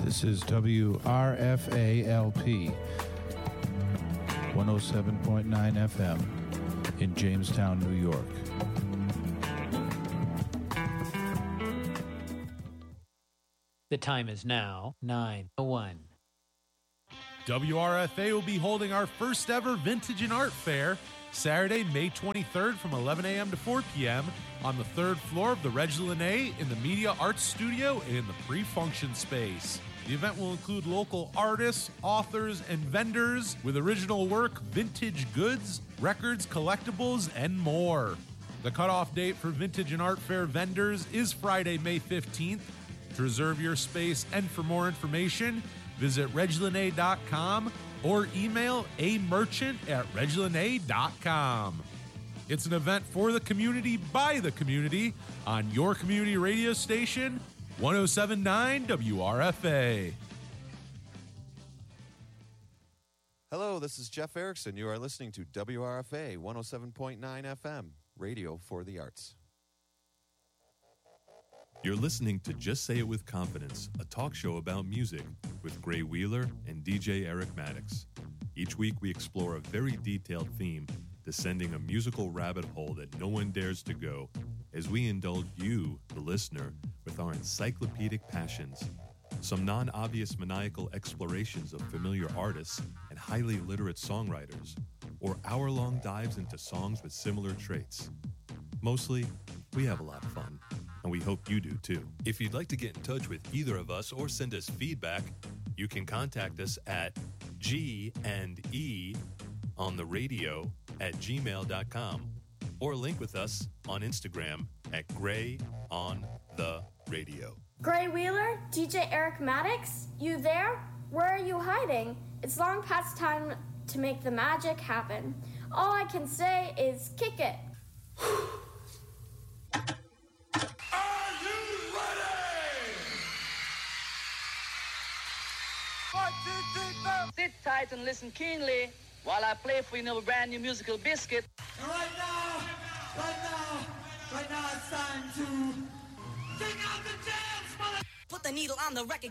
This is WRFA-LP 107.9 FM in Jamestown, New York. The time is now 9:01. WRFA will be holding our first ever Vintage and Art Fair Saturday, May 23rd from 11 a.m. to 4 p.m. on the third floor of the Reg Lene in the Media Arts Studio and in the pre-function space. The event will include local artists, authors, and vendors with original work, vintage goods, records, collectibles, and more. The cutoff date for Vintage and Art Fair vendors is Friday, May 15th. To reserve your space and for more information, visit reglene.com or email amerchant@reglene.com. It's an event for the community by the community on your community radio station, 107.9 WRFA. Hello, this is Jeff Erickson. You are listening to WRFA 107.9 FM, radio for the arts. You're listening to Just Say It With Confidence, a talk show about music with Gray Wheeler and DJ Eric Maddox. Each week we explore a very detailed theme, descending a musical rabbit hole that no one dares to go, as we indulge you, the listener, with our encyclopedic passions. Some non-obvious maniacal explorations of familiar artists and highly literate songwriters, or hour-long dives into songs with similar traits. Mostly, we have a lot of fun, and we hope you do too. If you'd like to get in touch with either of us or send us feedback, you can contact us at GandEonTheRadio@gmail.com or link with us on Instagram at GrayOnTheRadio. Gray Wheeler, DJ Eric Maddox, you there? Where are you hiding? It's long past time to make the magic happen. All I can say is kick it. Sit tight and listen keenly while I play for you a brand new musical biscuit. And right now, it's time to take out the jams, mother. Put the needle on the record.